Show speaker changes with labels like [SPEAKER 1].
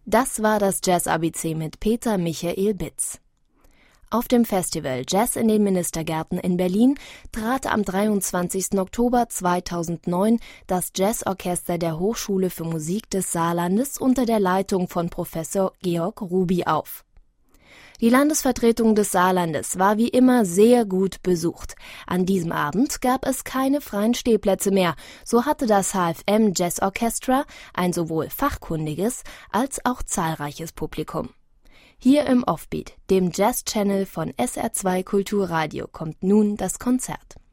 [SPEAKER 1] Das war das Jazz-ABC mit Peter Michael Bitz. Auf dem Festival Jazz in den Ministergärten in Berlin trat am 23. Oktober 2009 das Jazzorchester der Hochschule für Musik des Saarlandes unter der Leitung von Professor Georg Ruby auf. Die Landesvertretung des Saarlandes war wie immer sehr gut besucht. An diesem Abend gab es keine freien Stehplätze mehr. So hatte das HFM Jazz Orchestra ein sowohl fachkundiges als auch zahlreiches Publikum. Hier im Offbeat, dem Jazz-Channel von SR2 Kulturradio, kommt nun das Konzert.